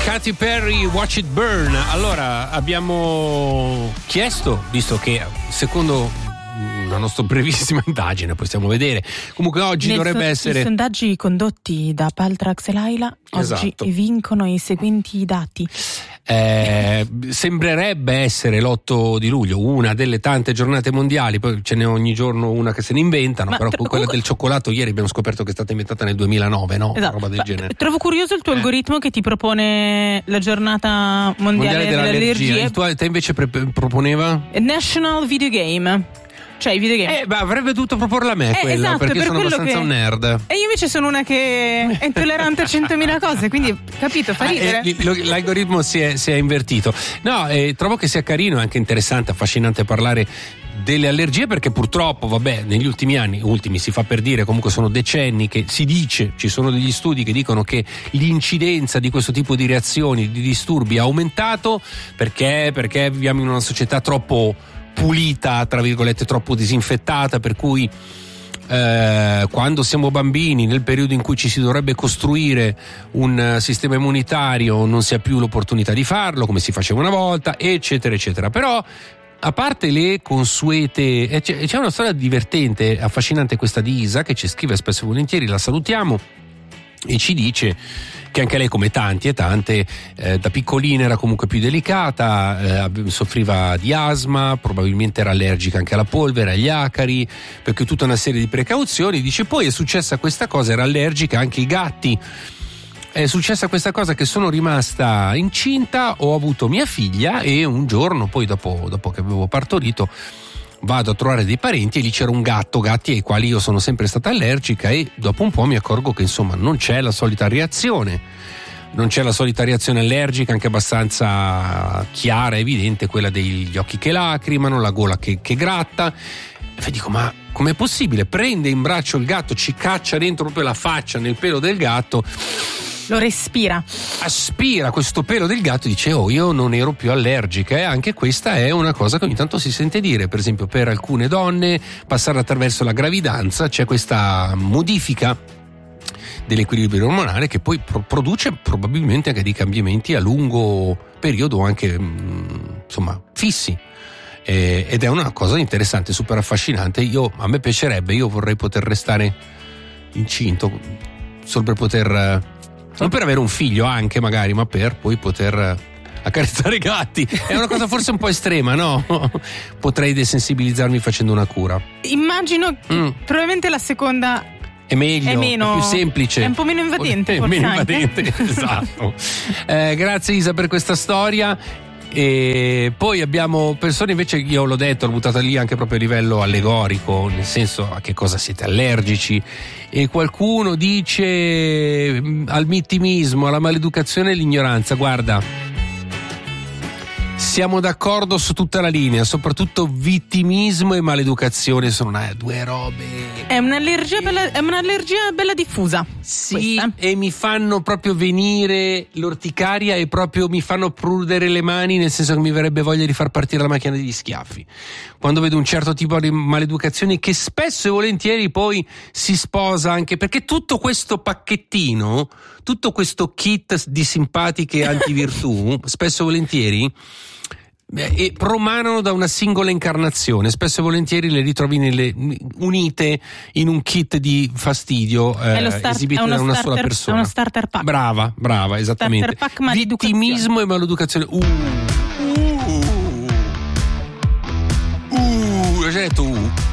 Katy Perry, Watch It Burn. Allora, abbiamo chiesto, visto che secondo una nostra brevissima indagine, possiamo vedere, comunque oggi dovrebbe essere... I sondaggi condotti da Paltrax e Laila oggi vincono i seguenti dati. Sembrerebbe essere l'8 di luglio, una delle tante giornate mondiali, poi ce n'è ogni giorno una che se ne inventano, però quella del cioccolato ieri abbiamo scoperto che è stata inventata nel 2009, no? Esatto. Roba del genere. Trovo curioso il tuo algoritmo che ti propone la giornata mondiale delle allergie. Te invece proponeva? National Video Game. Cioè i videogame. Avrebbe dovuto proporla a me quella, esatto, perché sono abbastanza un nerd. E io invece sono una che è intollerante a 100.000 cose, quindi capito, fa ridere. L'algoritmo si è invertito. No, trovo che sia carino e anche interessante, affascinante parlare delle allergie, perché purtroppo, negli ultimi anni, si fa per dire, comunque sono decenni che si dice, ci sono degli studi che dicono che l'incidenza di questo tipo di reazioni, di disturbi è aumentato perché viviamo in una società troppo pulita, tra virgolette, troppo disinfettata, per cui quando siamo bambini, nel periodo in cui ci si dovrebbe costruire un sistema immunitario, non si ha più l'opportunità di farlo come si faceva una volta, eccetera eccetera. Però a parte le consuete, c'è una storia divertente, affascinante, questa di Isa, che ci scrive spesso e volentieri, la salutiamo, e ci dice che anche lei, come tanti e tante, da piccolina era comunque più delicata, soffriva di asma, probabilmente era allergica anche alla polvere, agli acari, perché tutta una serie di precauzioni. Dice poi è successa questa cosa, era allergica anche ai gatti. È successa questa cosa che sono rimasta incinta, ho avuto mia figlia e un giorno poi dopo che avevo partorito vado a trovare dei parenti e lì c'era un gatti ai quali io sono sempre stata allergica, e dopo un po' mi accorgo che insomma non c'è la solita reazione allergica, anche abbastanza chiara, evidente, quella degli occhi che lacrimano, la gola che gratta. E dico, ma com'è possibile? Prende in braccio il gatto, ci caccia dentro proprio la faccia nel pelo del gatto, lo respira, aspira questo pelo del gatto e dice io non ero più allergica. E anche questa è una cosa che ogni tanto si sente dire, per esempio per alcune donne passare attraverso la gravidanza c'è questa modifica dell'equilibrio ormonale che poi produce probabilmente anche dei cambiamenti a lungo periodo, anche insomma fissi, ed è una cosa interessante, super affascinante. A me piacerebbe, io vorrei poter restare incinto solo per poter, non per avere un figlio anche magari, ma per poi poter accarezzare i gatti. È una cosa forse un po' estrema, no? Potrei desensibilizzarmi facendo una cura. Immagino che probabilmente la seconda è meglio, è più semplice, è un po' meno invadente, è meno invadente. Esatto. Grazie Isa per questa storia. E poi abbiamo persone invece, io l'ho detto, l'ho buttata lì anche proprio a livello allegorico, nel senso a che cosa siete allergici, e qualcuno dice al vittimismo, alla maleducazione e all'ignoranza. Guarda, siamo d'accordo su tutta la linea, soprattutto vittimismo e maleducazione sono due robe. È un'allergia bella diffusa. Sì, questa. E mi fanno proprio venire l'orticaria e proprio mi fanno prudere le mani, nel senso che mi verrebbe voglia di far partire la macchina degli schiaffi quando vedo un certo tipo di maleducazione, che spesso e volentieri poi si sposa anche, perché tutto questo pacchettino, tutto questo kit di simpatiche antivirtù spesso e volentieri promanano da una singola incarnazione, spesso e volentieri le ritrovi unite in un kit di fastidio esibito da una sola persona. È uno starter pack. Brava, esattamente. Starter pack Vittimismo e maleducazione. Ho già detto